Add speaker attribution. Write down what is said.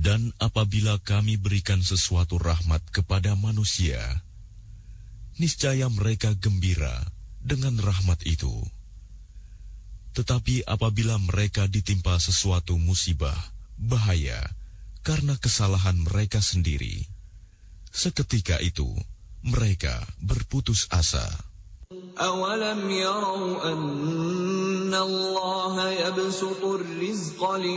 Speaker 1: Dan apabila kami berikan sesuatu rahmat kepada manusia, niscaya mereka gembira dengan rahmat itu. Tetapi apabila mereka ditimpa sesuatu musibah, bahaya, karena kesalahan mereka sendiri, seketika itu mereka berputus asa.
Speaker 2: أَوَلَمْ يَرَوْا أَنَّ اللَّهَ يَبْسُطُ الرِّزْقَ